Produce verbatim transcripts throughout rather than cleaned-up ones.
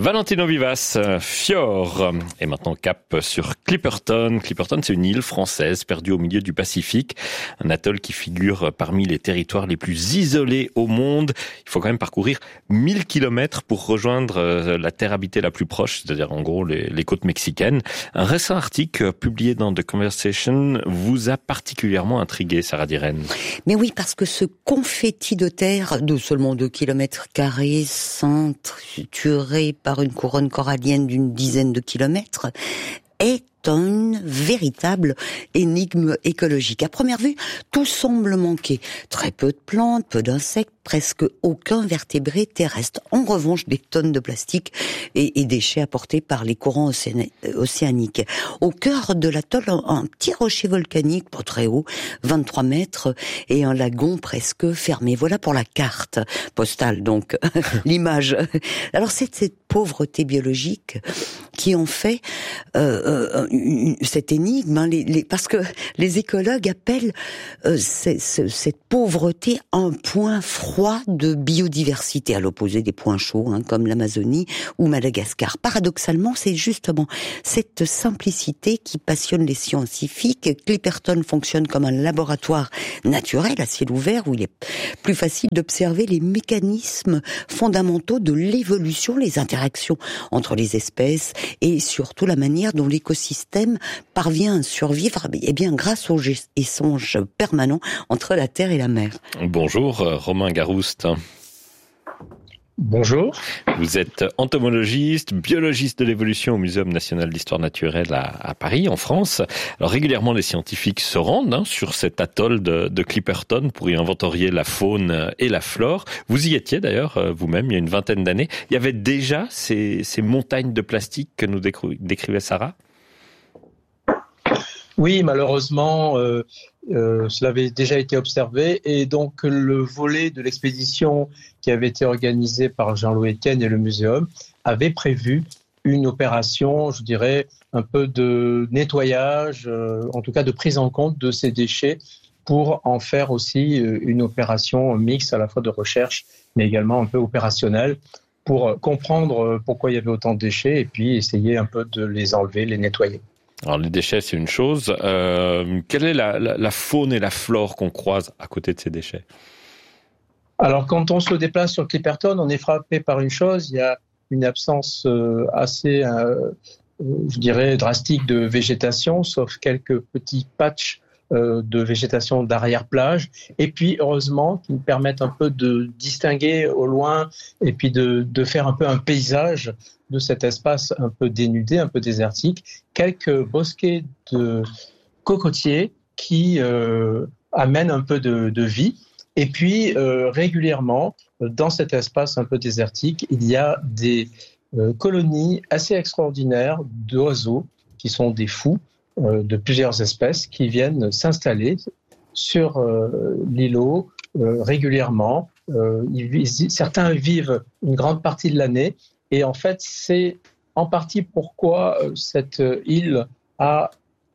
Valentino Vivas, Fjord. Et maintenant cap sur Clipperton. Clipperton, c'est une île française perdue au milieu du Pacifique. Un atoll qui figure parmi les territoires les plus isolés au monde. Il faut quand même parcourir mille kilomètres pour rejoindre la terre habitée la plus proche, c'est-à-dire en gros les, les côtes mexicaines. Un récent article publié dans The Conversation vous a particulièrement intrigué, Sarah Diren. Mais oui, parce que ce confetti de terre de seulement deux kilomètres carrés, ceinturé par une couronne corallienne d'une dizaine de kilomètres, est une véritable énigme écologique. À première vue, tout semble manquer. Très peu de plantes, peu d'insectes, presque aucun vertébré terrestre. En revanche, des tonnes de plastique et, et déchets apportés par les courants océan- océaniques. Au cœur de l'atoll, un, un petit rocher volcanique, pas très haut, vingt-trois mètres, et un lagon presque fermé. Voilà pour la carte postale, donc, l'image. Alors, c'est cette pauvreté biologique qui en fait euh, euh, une, cette énigme, hein, les, les, parce que les écologues appellent euh, c'est, c'est, cette pauvreté un point froid de biodiversité, à l'opposé des points chauds, hein, comme l'Amazonie ou Madagascar. Paradoxalement, c'est justement cette simplicité qui passionne les scientifiques. Clipperton fonctionne comme un laboratoire naturel à ciel ouvert, où il est plus facile d'observer les mécanismes fondamentaux de l'évolution, les interactions entre les espèces, et surtout la manière dont l'écosystème parvient à survivre, eh bien grâce aux échanges permanents entre la terre et la mer. Bonjour, Romain Garouste. Bonjour. Vous êtes entomologiste, biologiste de l'évolution au Muséum national d'histoire naturelle à, à Paris, en France. Alors régulièrement, les scientifiques se rendent hein, sur cet atoll de, de Clipperton pour y inventorier la faune et la flore. Vous y étiez d'ailleurs vous-même il y a une vingtaine d'années. Il y avait déjà ces, ces montagnes de plastique que nous décrivait Sarah ? Oui, malheureusement, euh, euh, cela avait déjà été observé et donc le volet de l'expédition qui avait été organisée par Jean-Louis Etienne et le muséum avait prévu une opération, je dirais, un peu de nettoyage, euh, en tout cas de prise en compte de ces déchets pour en faire aussi une opération mixte à la fois de recherche mais également un peu opérationnelle pour comprendre pourquoi il y avait autant de déchets et puis essayer un peu de les enlever, les nettoyer. Alors les déchets, c'est une chose. Euh, quelle est la, la, la faune et la flore qu'on croise à côté de ces déchets ? Alors quand on se déplace sur Clipperton, on est frappé par une chose, il y a une absence euh, assez, euh, je dirais, drastique de végétation, sauf quelques petits patchs euh, de végétation d'arrière-plage. Et puis heureusement, qui nous permettent un peu de distinguer au loin et puis de, de faire un peu un paysage de cet espace un peu dénudé, un peu désertique, quelques bosquets de cocotiers qui euh, amènent un peu de, de vie. Et puis, euh, régulièrement, dans cet espace un peu désertique, il y a des euh, colonies assez extraordinaires d'oiseaux qui sont des fous euh, de plusieurs espèces qui viennent s'installer sur euh, l'îlot euh, régulièrement. Euh, ils, certains vivent une grande partie de l'année. Et en fait, c'est en partie pourquoi cette île a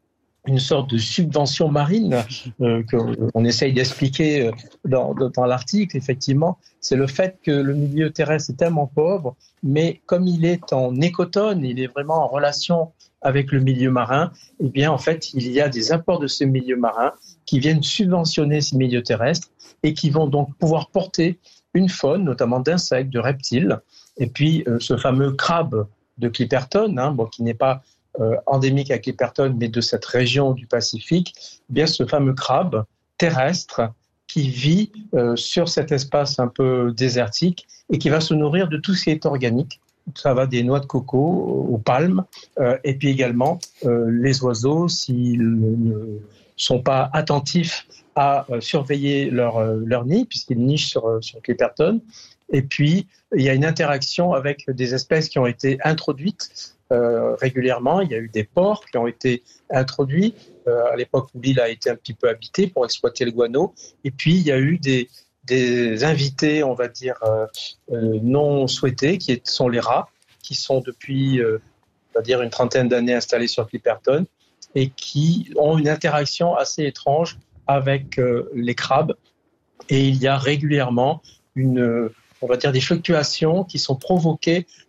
une sorte de subvention marine euh, qu'on essaye d'expliquer dans, dans l'article, effectivement. C'est le fait que le milieu terrestre est tellement pauvre, mais comme il est en écotone, il est vraiment en relation avec le milieu marin, eh bien, en fait, il y a des apports de ce milieu marin qui viennent subventionner ces milieux terrestres et qui vont donc pouvoir porter une faune, notamment d'insectes, de reptiles. Et puis, euh, ce fameux crabe de Clipperton, hein, bon, qui n'est pas euh, endémique à Clipperton, mais de cette région du Pacifique, eh bien, ce fameux crabe terrestre qui vit euh, sur cet espace un peu désertique et qui va se nourrir de tout ce qui est organique. Ça va des noix de coco aux palmes, euh, et puis également euh, les oiseaux, s'ils ne sont pas attentifs à euh, surveiller leur, euh, leur nid, puisqu'ils nichent sur, sur Clipperton. Et puis, il y a une interaction avec des espèces qui ont été introduites euh, régulièrement. Il y a eu des porcs qui ont été introduits euh, à l'époque où l'île a été un petit peu habitée pour exploiter le guano. Et puis, il y a eu des, des invités, on va dire, euh, euh, non souhaités, qui sont les rats, qui sont depuis, euh, on va dire, une trentaine d'années installés sur Clipperton et qui ont une interaction assez étrange avec euh, les crabes. Et il y a régulièrement une... on va dire des fluctuations qui sont provoquées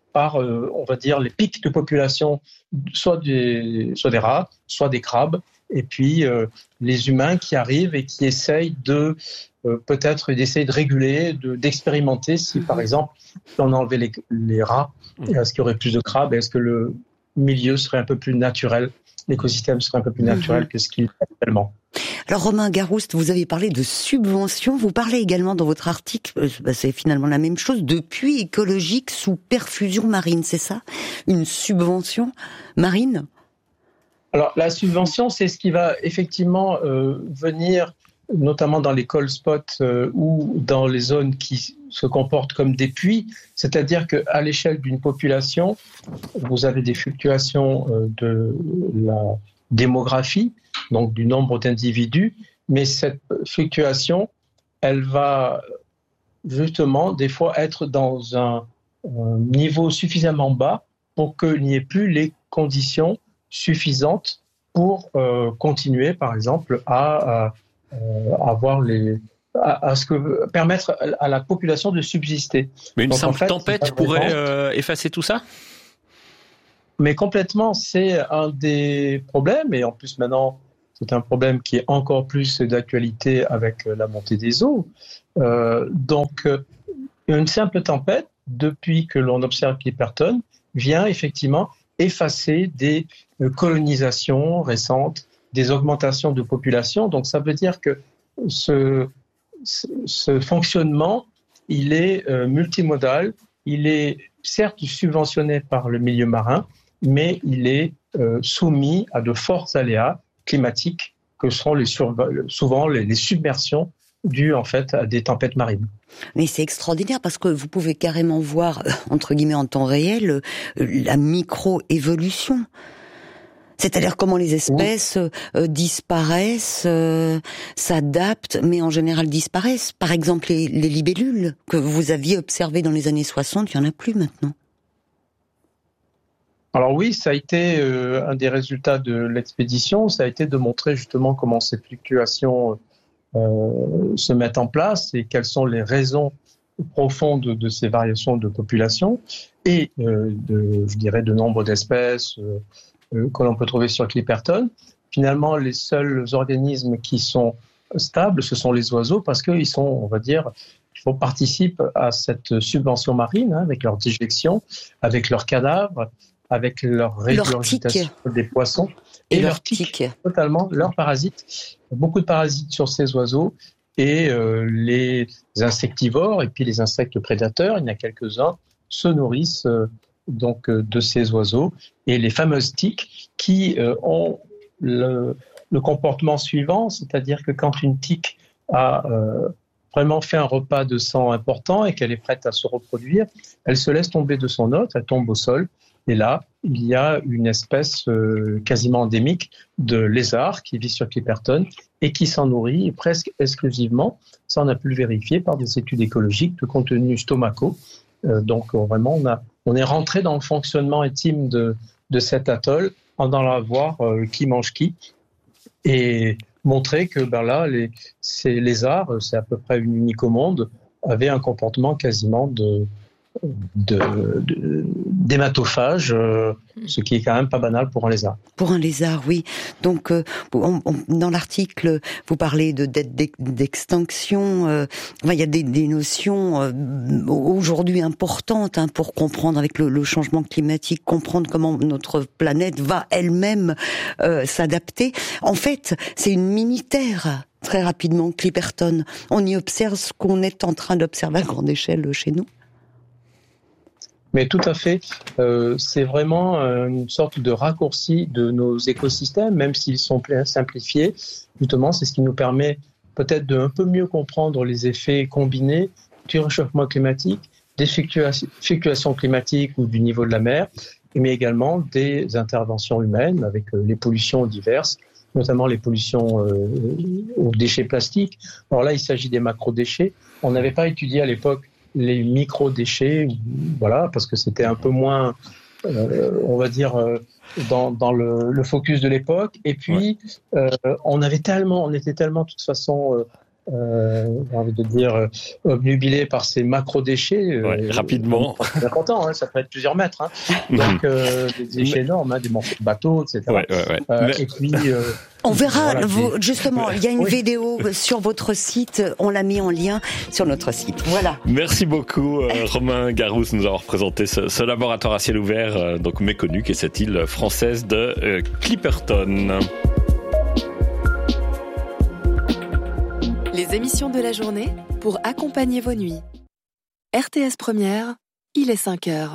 par, euh, on va dire, les pics de population, soit des, soit des rats, soit des crabes, et puis euh, les humains qui arrivent et qui essayent de, euh, peut-être, d'essayer de réguler, de, d'expérimenter si, mmh. par exemple, on enlevait les, les rats, mmh. est-ce qu'il y aurait plus de crabes, est-ce que le milieu serait un peu plus naturel, l'écosystème serait un peu plus naturel mmh. que ce qu'il est actuellement. Alors Romain Garouste, vous avez parlé de subventions, vous parlez également dans votre article, bah c'est finalement la même chose, de puits écologiques sous perfusion marine, c'est ça ? Une subvention marine ? Alors la subvention, c'est ce qui va effectivement euh, venir, notamment dans les cold spots euh, ou dans les zones qui se comportent comme des puits, c'est-à-dire qu'à l'échelle d'une population, vous avez des fluctuations euh, de la démographie, donc du nombre d'individus, mais cette fluctuation, elle va justement des fois être dans un, un niveau suffisamment bas pour qu'il n'y ait plus les conditions suffisantes pour euh, continuer, par exemple, à, à, à avoir les à, à ce que permettre à la population de subsister. Mais une donc, simple en fait, tempête pourrait euh, effacer tout ça ? Mais complètement, c'est un des problèmes, et en plus maintenant, c'est un problème qui est encore plus d'actualité avec la montée des eaux. Euh, donc, une simple tempête, depuis que l'on observe Clipperton, vient effectivement effacer des colonisations récentes, des augmentations de population. Donc, ça veut dire que ce, ce fonctionnement, il est euh, multimodal, il est certes subventionné par le milieu marin, mais il est euh, soumis à de forts aléas climatiques que sont les surva- souvent les, les submersions dues en fait à des tempêtes marines. Mais c'est extraordinaire parce que vous pouvez carrément voir, entre guillemets en temps réel, la micro-évolution. C'est-à-dire comment les espèces oui. euh, disparaissent, euh, s'adaptent, mais en général disparaissent. Par exemple, les, les libellules que vous aviez observées dans les années soixante, il n'y en a plus maintenant. Alors oui, ça a été euh, un des résultats de l'expédition, ça a été de montrer justement comment ces fluctuations euh, se mettent en place et quelles sont les raisons profondes de, de ces variations de population et euh, de, je dirais, de nombre d'espèces euh, euh, que l'on peut trouver sur Clipperton. Finalement, les seuls organismes qui sont stables, ce sont les oiseaux parce qu'ils sont, on va dire, ils participent à cette subvention marine hein, avec leurs déjections, avec leurs cadavres, avec leur régurgitation des poissons et, et leurs tiques, tiques. Totalement, leurs parasites. Beaucoup de parasites sur ces oiseaux et euh, les insectivores et puis les insectes prédateurs, il y en a quelques-uns, se nourrissent euh, donc euh, de ces oiseaux et les fameuses tiques qui euh, ont le, le comportement suivant, c'est-à-dire que quand une tique a euh, vraiment fait un repas de sang important et qu'elle est prête à se reproduire, elle se laisse tomber de son hôte, elle tombe au sol. Et là, il y a une espèce euh, quasiment endémique de lézard qui vit sur Clipperton et qui s'en nourrit presque exclusivement. Ça, on a pu le vérifier par des études écologiques de contenus stomacaux. Euh, donc, euh, vraiment, on, a, on est rentré dans le fonctionnement intime de, de cet atoll en allant voir euh, qui mange qui et montrer que ben là, les, ces lézards, c'est à peu près une unique au monde, avaient un comportement quasiment de... De, de, d'hématophage, euh, ce qui est quand même pas banal pour un lézard. Pour un lézard, oui. Donc, euh, on, on, dans l'article, vous parlez de dette d'extinction. Euh, enfin, il y a des, des notions euh, aujourd'hui importantes hein, pour comprendre avec le, le changement climatique, comprendre comment notre planète va elle-même euh, s'adapter. En fait, c'est une mini-terre. Très rapidement, Clipperton. On y observe ce qu'on est en train d'observer à grande échelle chez nous. Mais tout à fait, euh, c'est vraiment une sorte de raccourci de nos écosystèmes, même s'ils sont simplifiés. Justement, c'est ce qui nous permet peut-être de un peu mieux comprendre les effets combinés du réchauffement climatique, des fluctuations climatiques ou du niveau de la mer, mais également des interventions humaines avec les pollutions diverses, notamment les pollutions euh, aux déchets plastiques. Alors là, il s'agit des macro-déchets. On n'avait pas étudié à l'époque les micro-déchets, voilà, parce que c'était un peu moins, euh, on va dire, euh, dans, dans le, le focus de l'époque. Et puis, ouais. euh, on avait tellement, on était tellement, de toute façon, euh, euh, j'ai envie de dire, euh, obnubilé par ces macro-déchets. Euh, ouais, rapidement. On est content, hein, ça peut être plusieurs mètres. Hein. Donc, euh, des déchets énormes, hein, des morceaux de bateaux, et cetera. Ouais, ouais, ouais. Euh, Mais... Et puis... Euh, On verra, voilà, vous, puis... justement, il y a une oui. vidéo sur votre site, on l'a mis en lien sur notre site. Voilà. Merci beaucoup, euh, Romain Garousse, nous avoir présenté ce, ce laboratoire à ciel ouvert, euh, donc méconnu, qui est cette île française de euh, Clipperton. Les émissions de la journée pour accompagner vos nuits. R T S Première, il est cinq heures.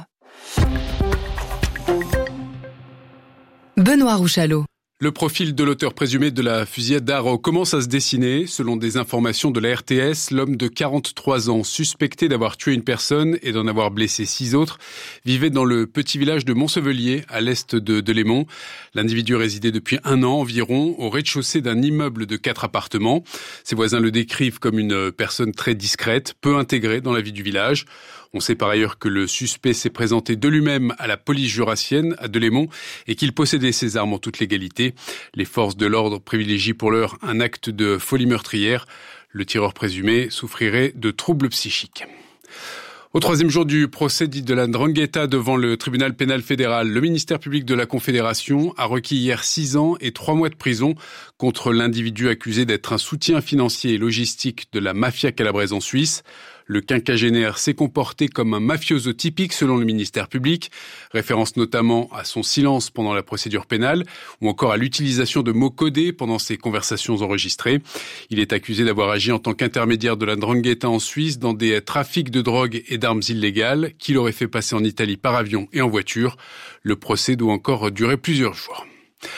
Benoît Rouchalot. Le profil de l'auteur présumé de la fusillade d'Arro commence à se dessiner. Selon des informations de la R T S, l'homme de quarante-trois ans, suspecté d'avoir tué une personne et d'en avoir blessé six autres, vivait dans le petit village de Montsevelier, à l'est de Delémont. L'individu résidait depuis un an environ au rez-de-chaussée d'un immeuble de quatre appartements. Ses voisins le décrivent comme une personne très discrète, peu intégrée dans la vie du village. On sait par ailleurs que le suspect s'est présenté de lui-même à la police jurassienne, à Delémont, et qu'il possédait ses armes en toute légalité. Les forces de l'ordre privilégient pour l'heure un acte de folie meurtrière. Le tireur présumé souffrirait de troubles psychiques. Au troisième jour du procès dit de la Ndrangheta devant le tribunal pénal fédéral, le ministère public de la Confédération a requis hier six ans et trois mois de prison contre l'individu accusé d'être un soutien financier et logistique de la mafia calabraise en Suisse. Le quinquagénaire s'est comporté comme un mafioso typique selon le ministère public, référence notamment à son silence pendant la procédure pénale ou encore à l'utilisation de mots codés pendant ses conversations enregistrées. Il est accusé d'avoir agi en tant qu'intermédiaire de la Ndrangheta en Suisse dans des trafics de drogue et d'armes illégales qu'il aurait fait passer en Italie par avion et en voiture. Le procès doit encore durer plusieurs jours.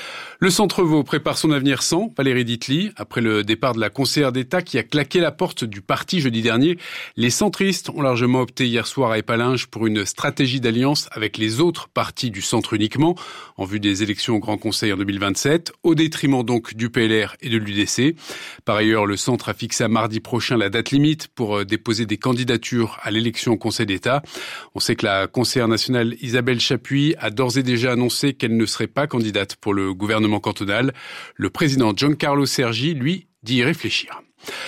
Le Centre Vaud prépare son avenir sans Valérie Ditely. Après le départ de la conseillère d'État qui a claqué la porte du parti jeudi dernier, les centristes ont largement opté hier soir à Épalinges pour une stratégie d'alliance avec les autres partis du centre uniquement, en vue des élections au Grand Conseil en deux mille vingt-sept, au détriment donc du P L R et de l'U D C. Par ailleurs, le centre a fixé à mardi prochain la date limite pour déposer des candidatures à l'élection au Conseil d'État. On sait que la conseillère nationale Isabelle Chapuis a d'ores et déjà annoncé qu'elle ne serait pas candidate pour le gouvernement cantonal. Le président Giancarlo Sergi, lui, dit y réfléchir.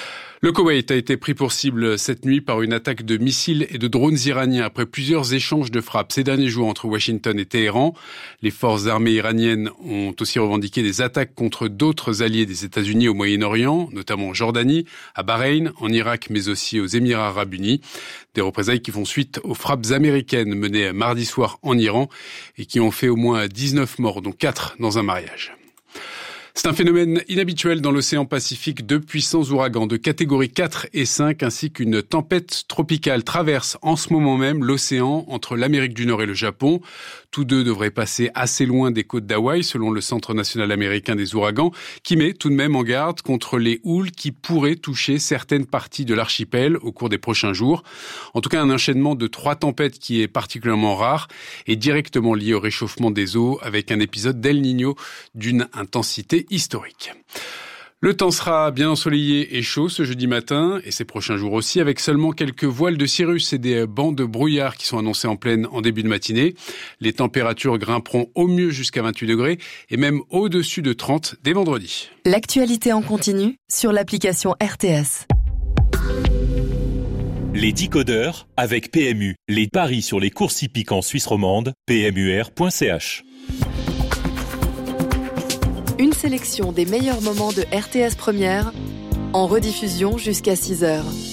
Le Koweït a été pris pour cible cette nuit par une attaque de missiles et de drones iraniens après plusieurs échanges de frappes ces derniers jours entre Washington et Téhéran. Les forces armées iraniennes ont aussi revendiqué des attaques contre d'autres alliés des États-Unis au Moyen-Orient, notamment en Jordanie, à Bahreïn, en Irak, mais aussi aux Émirats arabes unis. Des représailles qui font suite aux frappes américaines menées mardi soir en Iran et qui ont fait au moins dix-neuf morts, dont quatre dans un mariage. C'est un phénomène inhabituel dans l'océan Pacifique. Deux puissants ouragans de catégorie quatre et cinq ainsi qu'une tempête tropicale traversent en ce moment même l'océan entre l'Amérique du Nord et le Japon. Tous deux devraient passer assez loin des côtes d'Hawaï, selon le Centre national américain des ouragans, qui met tout de même en garde contre les houles qui pourraient toucher certaines parties de l'archipel au cours des prochains jours. En tout cas, un enchaînement de trois tempêtes qui est particulièrement rare et directement lié au réchauffement des eaux, avec un épisode d'El Niño d'une intensité historique. Le temps sera bien ensoleillé et chaud ce jeudi matin et ces prochains jours aussi, avec seulement quelques voiles de cirrus et des bancs de brouillard qui sont annoncés en pleine en début de matinée. Les températures grimperont au mieux jusqu'à vingt-huit degrés et même au-dessus de trente dès vendredi. L'actualité en continu sur l'application R T S. Les décodeurs avec P M U. Les paris sur les courses hippiques en Suisse romande, p m u r point c h. Une sélection des meilleurs moments de R T S Première, en rediffusion jusqu'à six heures.